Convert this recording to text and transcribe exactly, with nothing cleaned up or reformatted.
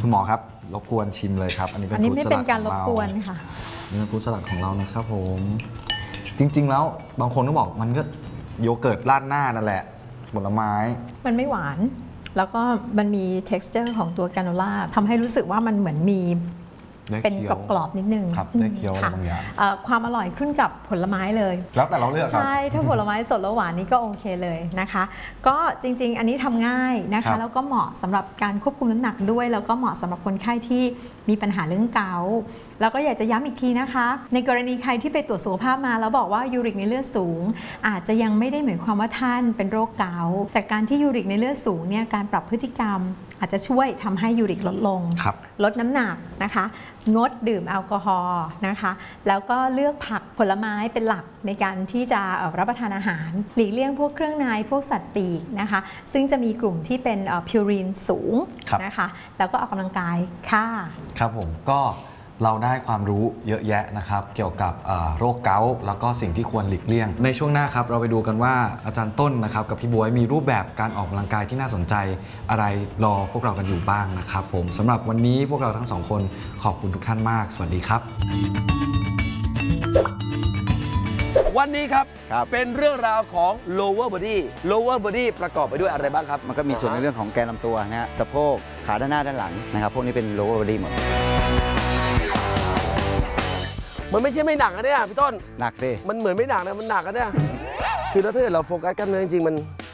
คุณหมอครับรบกวนชิมเลยครับอันนี้เป็นอันนี้ฟรุตไม่สเป็ลันดการขรองบเรากวนค่ะนี่เป็นฟรุตสลัดของเรานะครับผมจริงๆแล้วบางคนก็บอกมันก็โยเกิร์ตราดหน้านั่นแหละผลไม้มันไม่หวานแล้วก็มันมี texture ของตัวกราโนล่าทำให้รู้สึกว่ามันเหมือนมีเป็นกรอบๆนิดนึงครับได้เคี้ยวอะไรบางอย่างความอร่อยขึ้นกับผลไม้เลยแล้วแต่เราเลือกครับใช่ถ้าผลไม้สดแล้วหวานนี่ก็โอเคเลยนะคะ ก็จริงๆ อันนี้ทำง่ายนะครัคะบแล้วก็เหมาะสำหรับการควบคุมน้ำหนักด้วย แล้วก็เหมาะสำหรับคนไข้ที่มีปัญหาเรื่องเกาต์แล้วก็อยากจะย้ำอีกทีนะคะ ในกรณีใครที่ไปตรวจสุขภาพมาแล้วบอกว่ายูริกในเลือดสูง อาจจะยังไม่ได้หมายความว่าท่านเป็นโรคเกาต์แต่การที่ยูริกในเลือดสูงเนี่ยการปรับพฤติกรรม อาจจะช่วยทำให้ยูริกลดลงครับลดน้ำหนักนะคะงดดื่มแอลกอฮอล์นะคะแล้วก็เลือกผักผลไม้เป็นหลักในการที่จะรับประทานอาหารหลีกเลี่ยงพวกเครื่องในพวกสัตว์ปีกนะคะซึ่งจะมีกลุ่มที่เป็นพิวรีนสูงนะคะแล้วก็ออกกำลังกายค่ะครับผมก็เราได้ความรู้เยอะแยะนะครับเกี่ยวกับโรคเกาต์แล้วก็สิ่งที่ควรหลีกเลี่ยงในช่วงหน้าครับเราไปดูกันว่าอาจารย์ต้นนะครับกับพี่บ๊วยมีรูปแบบการออกกำลังกายที่น่าสนใจอะไรรอพวกเรากันอยู่บ้างนะครับผมสำหรับวันนี้พวกเราทั้งสองคนขอบคุณทุกท่านมากสวัสดีครับวันนี้ครับครับเป็นเรื่องราวของ lower body lower body ประกอบไปด้วยอะไรบ้างครับมันก็มีส่วนในเรื่องของแกนลำตัวนะฮะสะโพกขาด้านหน้าด้านหลังนะครับพวกนี้เป็น lower body หมดมันไม่ใช่ไม่หนักนะเนี่ยพี่ต้นหนักสิมันเหมือนไม่หนักนะมันหนักนะเนี่ยคือถ้าเกิดเราโฟกัสกล้ามเนื้อจริงๆมัน